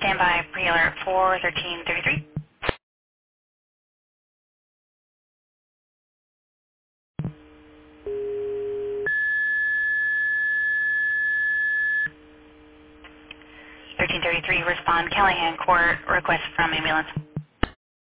Stand by, pre-alert 41333. 1333, respond Callahan Court, request from ambulance.